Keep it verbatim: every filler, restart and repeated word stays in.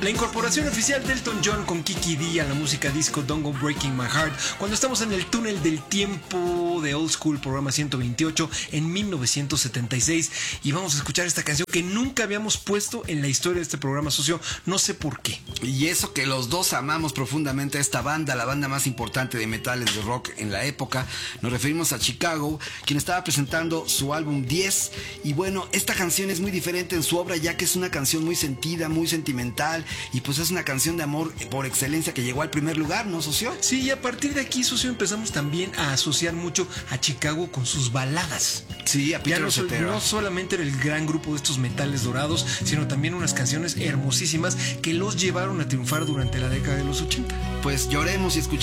La incorporación oficial de Elton John con Kiki Dee a la música disco Don't Go Breaking My Heart, cuando estamos en el túnel del tiempo de Old School, programa ciento veintiocho, en mil novecientos setenta y seis. Y vamos a escuchar esta canción que nunca habíamos puesto en la historia de este programa, socio. No sé por qué. Y eso que los dos amamos profundamente a esta banda, la banda más importante de metales de rock en la época. Nos referimos a Chicago, quien estaba presentando su álbum diez. Y bueno, esta canción es muy diferente en su obra, ya que es una canción muy sentida, muy sentimental. Y pues es una canción de amor por excelencia que llegó al primer lugar, ¿no, socio? Sí, y a partir de aquí, socio, empezamos también a asociar mucho a Chicago con sus baladas. Sí, a Peter Ya no, so- Cetera. no solamente era el gran grupo de estos metales dorados, sino también unas canciones hermosísimas que los llevaron a triunfar durante la década de los ochenta. Pues lloremos y escuchemos